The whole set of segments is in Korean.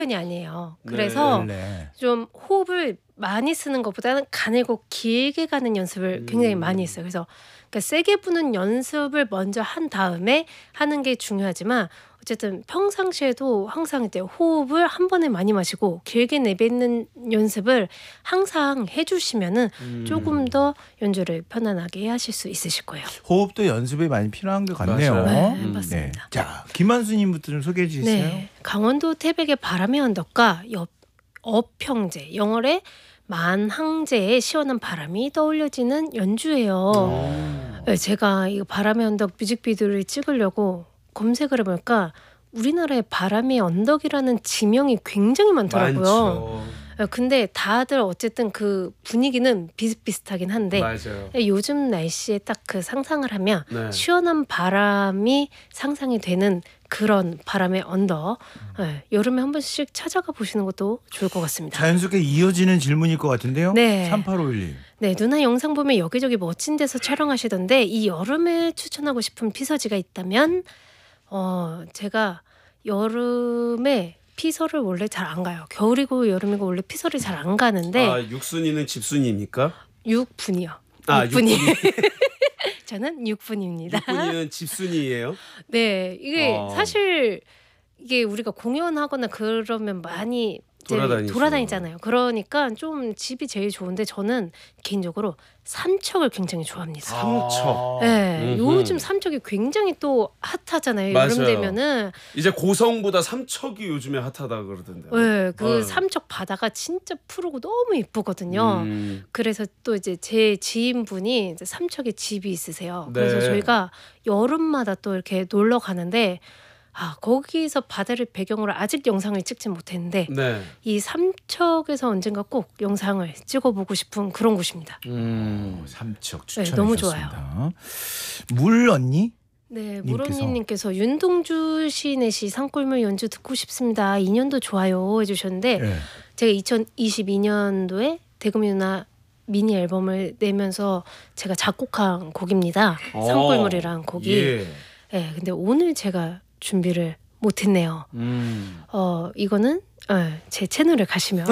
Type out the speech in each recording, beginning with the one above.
편이 아니에요. 그래서 좀 호흡을 많이 쓰는 것보다는 가늘고 길게 가는 연습을 굉장히 많이 했어요. 그래서 그러니까 세게 부는 연습을 먼저 한 다음에 하는 게 중요하지만 어쨌든 평상시에도 항상 이제 호흡을 한 번에 많이 마시고 길게 내뱉는 연습을 항상 해주시면은 조금 더 연주를 편안하게 하실 수 있으실 거예요. 호흡도 연습이 많이 필요한 것 같네요. 네, 맞습니다. 자, 김한수님부터 좀 소개해 주시겠어요? 네, 강원도 태백의 바람의 언덕과 업형제, 영월의 만항제의 시원한 바람이 떠올려지는 연주예요. 네, 제가 이 바람의 언덕 뮤직비디오를 찍으려고 검색을 해보니까 우리나라의 바람의 언덕이라는 지명이 굉장히 많더라고요. 근데 다들 어쨌든 그 분위기는 비슷비슷하긴 한데 맞아요. 요즘 날씨에 딱 그 상상을 하면 시원한 바람이 상상이 되는 그런 바람의 언덕. 네, 여름에 한 번씩 찾아가 보시는 것도 좋을 것 같습니다. 자연스럽게 이어지는 질문일 것 같은데요. 네. 3851님. 네, 누나 영상 보면 여기저기 멋진 데서 촬영하시던데 이 여름에 추천하고 싶은 피서지가 있다면 제가 여름에 피서를 원래 잘 안 가요. 겨울이고 여름이고 원래 피서를 잘 안 가는데. 육순이는 집순이입니까? 6분이요. 6분이. 저는 6분입니다. 6분이는 집순이에요? 네, 이게 사실 이게 우리가 공연하거나 그러면 많이 돌아다니잖아요. 그러니까 좀 집이 제일 좋은데 저는 개인적으로 삼척을 굉장히 좋아합니다. 삼척. 네, 요즘 삼척이 굉장히 또 핫하잖아요. 맞아요. 여름 되면은 이제 고성보다 삼척이 요즘에 핫하다 그러던데. 네, 그 삼척 바다가 진짜 푸르고 너무 이쁘거든요. 그래서 또 이제 제 지인분이 이제 삼척에 집이 있으세요. 그래서 저희가 여름마다 또 이렇게 놀러 가는데. 거기서 바다를 배경으로 아직 영상을 찍지 못했는데 이 삼척에서 언젠가 꼭 영상을 찍어보고 싶은 그런 곳입니다. 삼척 네, 추천해 너무 주셨습니다. 좋아요. 물 언니? 네, 물언니님께서 윤동주 시인의 시 산골물 연주 듣고 싶습니다. 2년도 좋아요 해주셨는데 제가 2022년도에 대금이 누나 미니 앨범을 내면서 제가 작곡한 곡입니다. 산골물이라는 곡이. 네, 근데 오늘 제가 준비를 못했네요. 이거는 제 채널에 가시면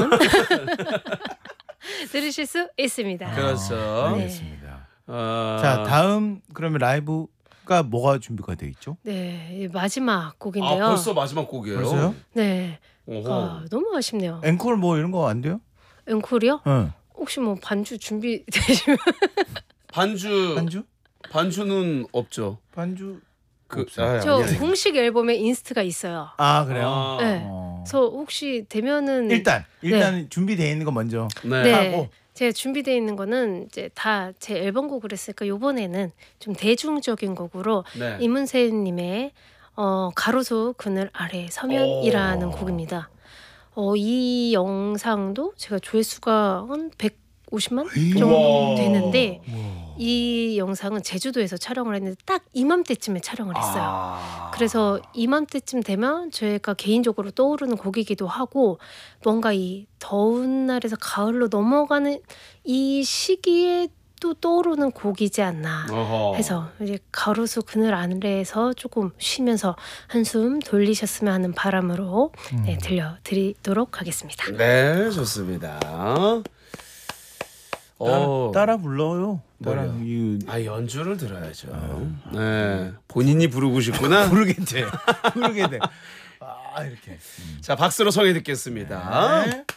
들으실 수 있습니다. 그렇죠. 알겠습니다. 자, 다음 그러면 라이브가 뭐가 준비가 돼 있죠? 네, 마지막 곡인데요. 벌써 마지막 곡이에요? 벌써요? 네. 너무 아쉽네요. 앵콜 뭐 이런 거 안 돼요? 앵콜이요? 혹시 뭐 반주 준비되시면 반주는 없죠. 반주 저 공식 앨범에 인스트가 있어요. 그래요? 네. 그래서 혹시 되면은 일단 준비되어 있는 거 먼저 하고. 제가 준비되어 있는 거는 이제 다 제 앨범곡을 했으니까 이번에는 좀 대중적인 곡으로 이문세님의 가로수 그늘 아래 서면이라는 곡입니다. 이 영상도 제가 조회수가 한 150만 정도 되는데 이 영상은 제주도에서 촬영을 했는데 딱 이맘때쯤에 촬영을 했어요. 그래서 이맘때쯤 되면 저희가 개인적으로 떠오르는 곡이기도 하고 뭔가 이 더운 날에서 가을로 넘어가는 이 시기에 또 떠오르는 곡이지 않나 해서 이제 가로수 그늘 아래에서 조금 쉬면서 한숨 돌리셨으면 하는 바람으로 들려드리도록 하겠습니다. 네, 좋습니다. 따라 불러요. 연주를 들어야죠. 네, 본인이 부르고 싶구나. 부르게 돼. 이렇게. 자, 박수로 청해 듣겠습니다.